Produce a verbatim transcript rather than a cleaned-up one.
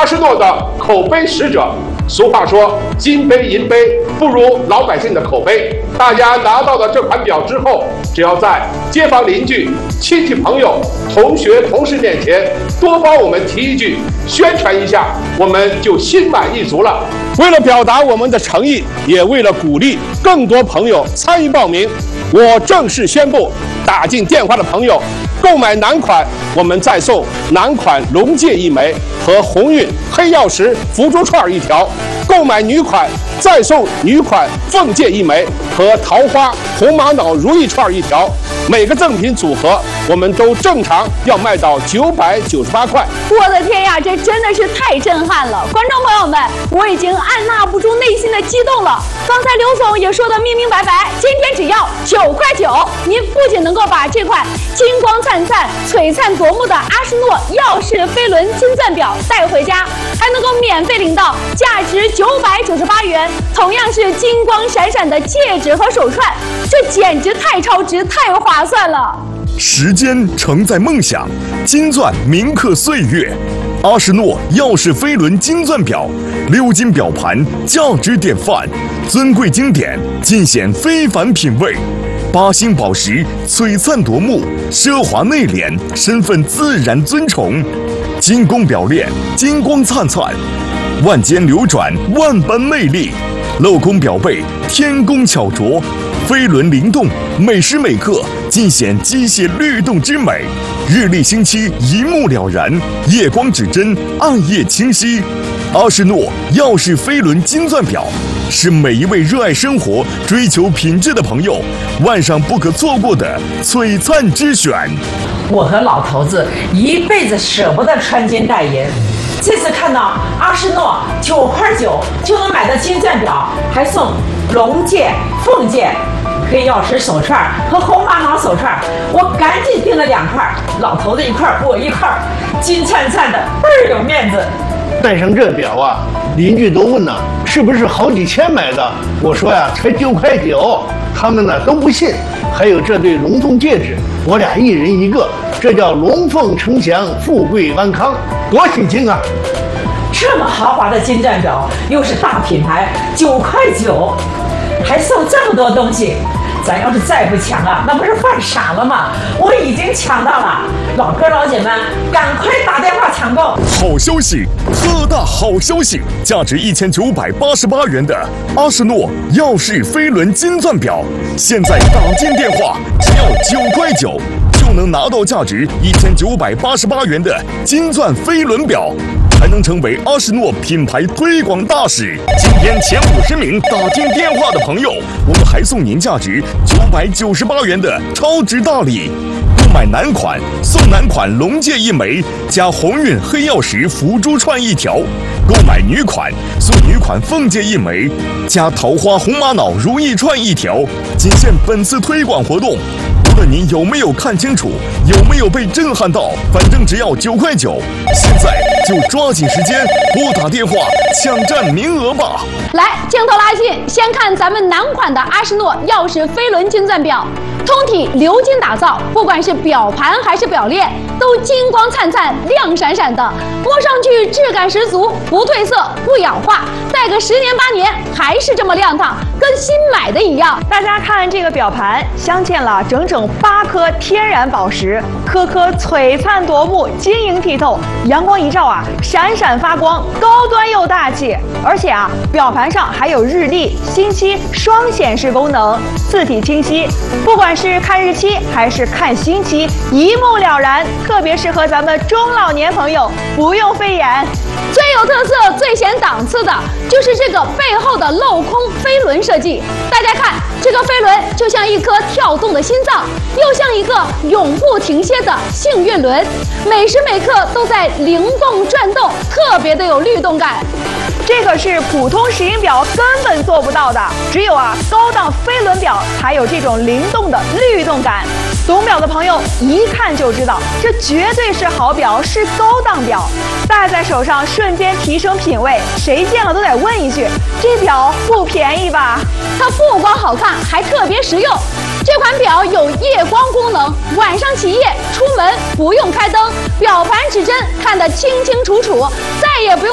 阿诗诺的口碑使者。俗话说，金杯银杯不如老百姓的口碑。大家拿到了这款表之后，只要在街坊邻居、亲戚朋友、同学同事面前多帮我们提一句，宣传一下，我们就心满意足了。为了表达我们的诚意，也为了鼓励更多朋友参与报名，我正式宣布，打进电话的朋友购买男款，我们再送男款龙戒一枚和鸿运黑曜石福珠串一条；购买女款，再送女款凤戒一枚和桃花红玛瑙如意串一条。每个赠品组合我们都正常要卖到九百九十八块。 我的天呀，这真的是太震撼了！观众朋友们，我已经按捺不住内心的激动了。刚才刘总也说的明明白白，今天只要九块九，您不仅能够把这款金光灿灿、璀璨夺目的阿诗诺耀世飞轮金钻表带回家，还能够免费领到价值九百九十八元，同样是金光闪闪的戒指和手串，这简直太超值、太划算了。 时间承载梦想，金钻铭刻岁月。阿诗诺耀世飞轮金钻表，鎏金表盘，价值典范，尊贵经典，尽显非凡品味。八星宝石，璀璨夺目，奢华内敛，身份自然尊崇。金工表链，金光灿灿，万间流转，万般魅力。镂空表背，天工巧琢，飞轮灵动，每时每刻尽显机械律动之美。日历星期一目了然，夜光指针，暗夜清晰。阿诗诺耀世飞轮金钻表是每一位热爱生活、追求品质的朋友晚上不可错过的璀璨之选。 我和老头子一辈子舍不得穿金戴银，这次看到阿诗诺九块九就能买到金钻表，还送龙戒、凤戒、黑曜石手串和红玛瑙手串，我赶紧订了两块，老头子一块，我一块，金灿灿的，倍儿有面子。 戴上这表啊，邻居都问呢，是不是好几千买的？我说呀，才九块九，他们呢都不信。还有这对龙凤戒指，我俩一人一个，这叫龙凤呈祥，富贵安康，多喜庆啊！ 这么豪华的金钻表，又是大品牌，九块九，还送这么多东西。咱要是再不抢啊，那不是犯傻了吗？我已经抢到了，老哥老姐们，赶快打电话抢购！ 好消息，特大好消息！价值一千九百八十八元的阿诗诺耀世飞轮金钻表，现在打进电话只要九块九，就能拿到价值一千九百八十八元的金钻飞轮表。还能成为阿诗诺品牌推广大使。今天前五十名打进电话的朋友，我们还送您价值九百九十八元的超值大礼。购买男款送男款龙戒一枚，加鸿运黑曜石福珠串一条；购买女款送女款凤戒一枚，加桃花红玛瑙如意串一条。仅限本次推广活动。无论您有没有看清楚，有没有被震撼到，反正只要九块九，现在就抓紧时间拨打电话抢占名额吧！ 来，镜头拉近，先看咱们男款的阿诗诺耀世飞轮金钻表，通体鎏金打造，不管是表盘还是表链，都金光灿灿、亮闪闪的，摸上去质感十足，不褪色、不氧化，戴个十年八年还是这么亮堂，跟新买的一样。 大家看这个表盘，镶嵌了整整八颗天然宝石，颗颗璀璨夺目，晶莹剔透，阳光一照啊，闪闪发光，高端又大气。而且啊，表盘上还有日历、星期双显示功能，字体清晰，不管是看日期还是看星期，一目了然，特别适合咱们中老年朋友，不用费眼。 最有特色、最显档次的就是这个背后的镂空飞轮设计。大家看，这个飞轮就像一颗跳动的心脏，又像一个永不停歇的幸运轮，每时每刻都在灵动转动，特别的有律动感。 这个是普通石英表根本做不到的，只有啊高档飞轮表才有这种灵动的律动感。懂表的朋友一看就知道，这绝对是好表，是高档表，戴在手上瞬间提升品味，谁见了都得问一句：这表不便宜吧？ 它不光好看，还特别实用。这款表有夜光功能，晚上起夜出门不用开灯，表盘指针看得清清楚楚，再也不用